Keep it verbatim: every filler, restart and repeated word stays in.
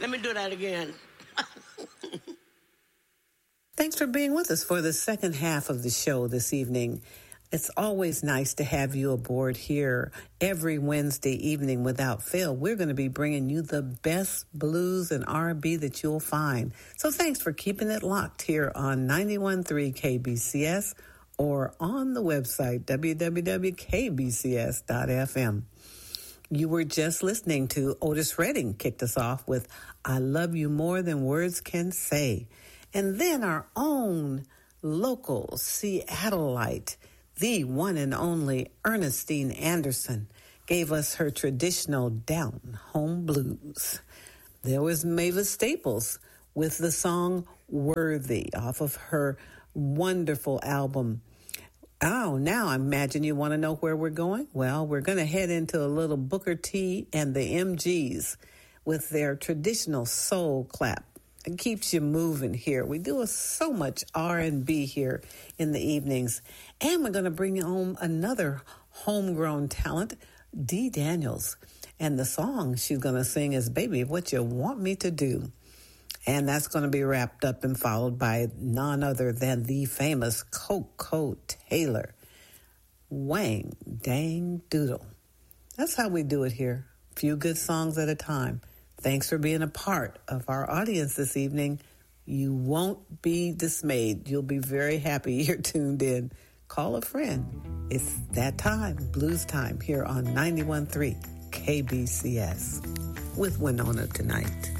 Let me do that again. Thanks for being with us for the second half of the show this evening. It's always nice to have you aboard here every Wednesday evening without fail. We're going to be bringing you the best blues and R and B that you'll find. So thanks for keeping it locked here on ninety-one point three K B C S or on the website w w w dot k b c s dot f m. You were just listening to Otis Redding kicked us off with I Love You More Than Words Can Say. And then our own local Seattleite, the one and only Ernestine Anderson, gave us her traditional down home blues. There was Mavis Staples with the song Worthy off of her wonderful album. Oh, now I imagine you want to know where we're going. Well, we're going to head into a little Booker T and the M Gs with their traditional soul clap. It keeps you moving here. We do a, so much R and B here in the evenings. And we're going to bring home another homegrown talent, Dee Daniels. And the song she's going to sing is Baby, What You Want Me to Do. And that's going to be wrapped up and followed by none other than the famous Coco Taylor. Wang Dang Doodle. That's how we do it here. A few good songs at a time. Thanks for being a part of our audience this evening. You won't be dismayed. You'll be very happy you're tuned in. Call a friend. It's that time, blues time, here on ninety-one point three K B C S with Winona tonight.